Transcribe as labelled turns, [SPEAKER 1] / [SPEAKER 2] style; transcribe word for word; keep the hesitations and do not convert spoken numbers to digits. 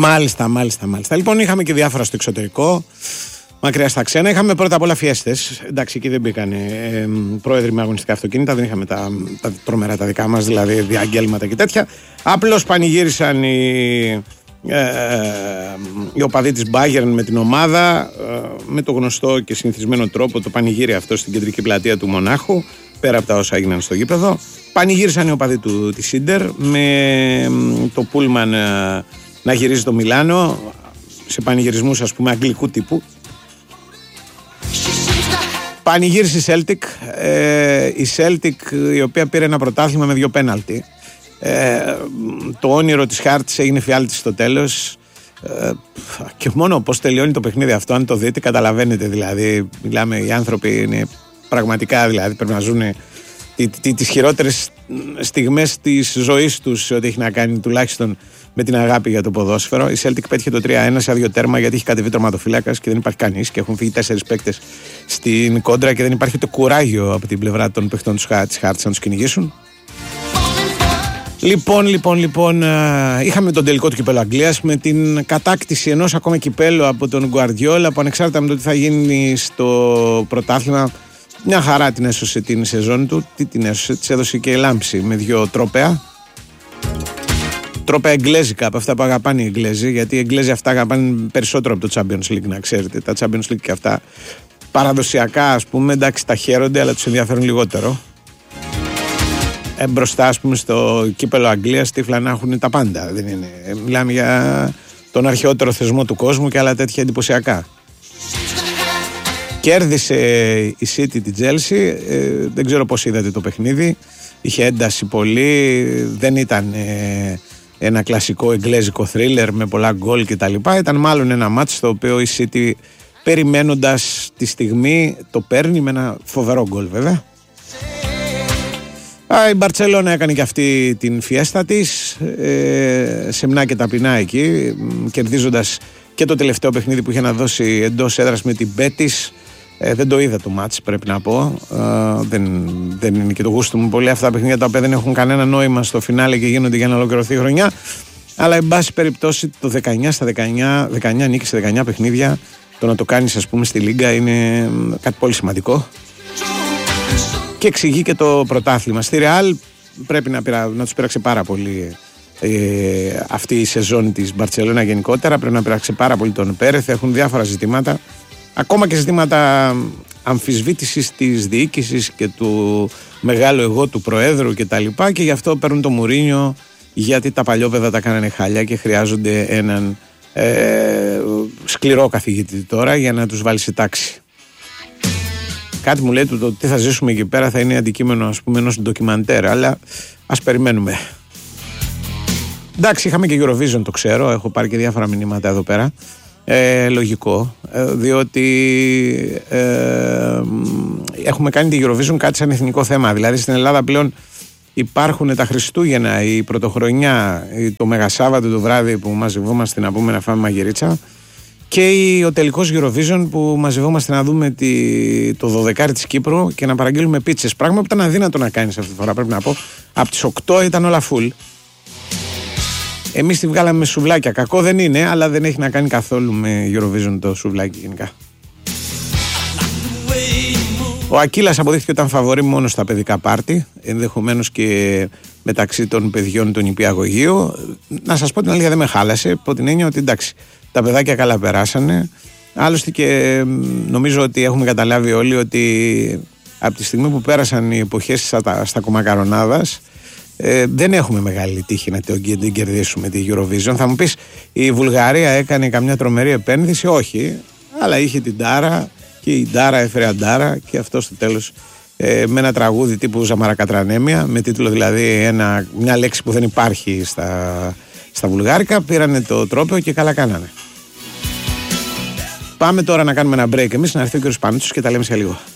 [SPEAKER 1] Μάλιστα, μάλιστα, μάλιστα. Λοιπόν, είχαμε και διάφορα στο εξωτερικό. Μακριά στα ξένα. Είχαμε πρώτα απ' όλα φιέστες. Εντάξει, εκεί δεν μπήκαν ε, ε, πρόεδροι με αγωνιστικά αυτοκίνητα, δεν είχαμε τα, τα τρομερά τα δικά μας, δηλαδή διαγγέλματα και τέτοια. Απλώς πανηγύρισαν οι, ε, ε, οι οπαδοί της Bayern με την ομάδα, ε, με το γνωστό και συνηθισμένο τρόπο, το πανηγύρι αυτό στην κεντρική πλατεία του Μονάχου, πέρα από τα όσα έγιναν στο γήπεδο. Πανηγύρισαν οι οπαδοί του, της Ίντερ με ε, το πούλμαν ε, να γυρίζει το Μιλάνο, σε πανηγυρισμούς ας πούμε αγγλικού τύπου. Πανηγύρισε η Celtic, ε, η Celtic η οποία πήρε ένα πρωτάθλημα με δύο πέναλτι. Ε, το όνειρο της Χάρτης έγινε φιάλτης στο τέλος. Ε, και μόνο πώς τελειώνει το παιχνίδι αυτό, αν το δείτε, καταλαβαίνετε δηλαδή. Μιλάμε, οι άνθρωποι είναι πραγματικά, δηλαδή πρέπει να ζουν τις χειρότερες στιγμές της ζωής τους, ό,τι έχει να κάνει τουλάχιστον με την αγάπη για το ποδόσφαιρο. Η Celtic πέτυχε το τρία ένα σε άδειο τέρμα, γιατί έχει κατεβεί τερματοφύλακας και δεν υπάρχει κανείς και έχουν φύγει τέσσερις παίκτες στην κόντρα και δεν υπάρχει το κουράγιο από την πλευρά των παιχτών της Χάρτης να τους κυνηγήσουν. Λοιπόν, λοιπόν, λοιπόν, είχαμε τον τελικό του κυπέλλου Αγγλίας με την κατάκτηση ενός ακόμα κυπέλλου από τον Γκουαρδιόλα, που ανεξάρτητα με το τι θα γίνει στο πρωτάθλημα, μια χαρά την έσωσε την σεζόν του. Τι την έσωσε, της έδωσε και η λάμψη με δύο τρόπαια. Τρόπαια εγγλέζικα, από αυτά που αγαπάνε οι Εγγλέζοι, γιατί οι Εγγλέζοι αυτά αγαπάνε περισσότερο από το Champions League, να ξέρετε. Τα Champions League και αυτά παραδοσιακά, ας πούμε, εντάξει, τα χαίρονται, αλλά τους ενδιαφέρουν λιγότερο. Ε, μπροστά, ας πούμε, στο κύπελλο Αγγλίας, τύφλα να έχουν τα πάντα. Δεν είναι. Μιλάμε για τον αρχαιότερο θεσμό του κόσμου και άλλα τέτοια εντυπωσιακά. Κέρδισε η City την Chelsea, ε, δεν ξέρω πώς είδατε το παιχνίδι. Είχε ένταση πολύ, δεν ήταν ε, ένα κλασικό εγγλέζικο θρίλερ με πολλά γκολ και τα λοιπά. Ήταν μάλλον ένα μάτς στο οποίο η City, περιμένοντας τη στιγμή, το παίρνει με ένα φοβερό γκολ βέβαια. Α, η Μπαρτσελώνα έκανε και αυτή την φιέστα της, ε, σεμνά και ταπεινά εκεί, κερδίζοντας και το τελευταίο παιχνίδι που είχε να δώσει εντός έδρας με την Μπέτις. Ε, δεν το είδα το μάτς, πρέπει να πω. Ε, δεν, δεν είναι και το γούστο μου πολύ αυτά τα παιχνίδια τα οποία δεν έχουν κανένα νόημα στο φινάλε και γίνονται για να ολοκληρωθεί η χρονιά. Αλλά εν πάση περιπτώσει το δεκαεννιά στα δεκαεννιά, δεκαεννιά νίκες σε δεκαεννιά παιχνίδια, το να το κάνεις ας πούμε στη Λίγκα είναι κάτι πολύ σημαντικό. Και εξηγεί και το πρωτάθλημα. Στη Ρεάλ πρέπει να, πειρα, να τους πειράξει πάρα πολύ ε, αυτή η σεζόν της Μπαρτσελώνα γενικότερα. Πρέπει να πειράξει πάρα πολύ τον Πέρεθ. Έχουν διάφορα ζητήματα. Ακόμα και ζητήματα αμφισβήτησης της διοίκησης και του μεγάλου εγώ του Προέδρου και τα λοιπά, και γι' αυτό παίρνουν το Μουρίνιο, γιατί τα παλιόπαιδα τα κάνανε χαλιά και χρειάζονται έναν ε, σκληρό καθηγητή τώρα για να τους βάλει σε τάξη. Κάτι μου λέει το τι θα ζήσουμε εκεί πέρα θα είναι αντικείμενο ας πούμε ενός ντοκιμαντέρ, αλλά ας περιμένουμε. Εντάξει, είχαμε και Eurovision, το ξέρω, έχω πάρει και διάφορα μηνύματα εδώ πέρα. Ε, λογικό, ε, διότι ε, έχουμε κάνει τη Eurovision κάτι σαν εθνικό θέμα. Δηλαδή στην Ελλάδα πλέον υπάρχουν τα Χριστούγεννα, η Πρωτοχρονιά, το Μεγασάββατο το βράδυ που μαζευόμαστε να πούμε να φάμε μαγειρίτσα, και ο τελικός Eurovision που μαζευόμαστε να δούμε τη, το δωδεκάρι της Κύπρου και να παραγγείλουμε πίτσες. Πράγμα που ήταν αδύνατο να κάνεις αυτή τη φορά, πρέπει να πω. Από τις οκτώ ήταν όλα full. Εμείς τη βγάλαμε με σουβλάκια. Κακό δεν είναι, αλλά δεν έχει να κάνει καθόλου με Eurovision το σουβλάκι γενικά. Ο Ακύλας αποδείχθηκε ότι ήταν φαβορί μόνο στα παιδικά πάρτι, ενδεχομένως και μεταξύ των παιδιών του νηπιαγωγείου. Να σας πω την αλήθεια, δεν με χάλασε, από την έννοια ότι εντάξει, τα παιδάκια καλά περάσανε. Άλλωστε και νομίζω ότι έχουμε καταλάβει όλοι ότι από τη στιγμή που πέρασαν οι εποχές στα, στα κομμακαρονάδας, Ε, δεν έχουμε μεγάλη τύχη να την κερδίσουμε τη Eurovision. Θα μου πεις, η Βουλγαρία έκανε καμιά τρομερή επένδυση? Όχι, αλλά είχε την Τάρα και η Τάρα έφερε αντάρα, και αυτό στο τέλος ε, με ένα τραγούδι τύπου Ζαμαρακατρανέμια, με τίτλο δηλαδή ένα, μια λέξη που δεν υπάρχει στα, στα βουλγάρικα, πήρανε το τρόπαιο και καλά κάνανε. Πάμε τώρα να κάνουμε ένα break εμείς, να έρθει ο κ. Σπάντσος και τα λέμε σε λίγο.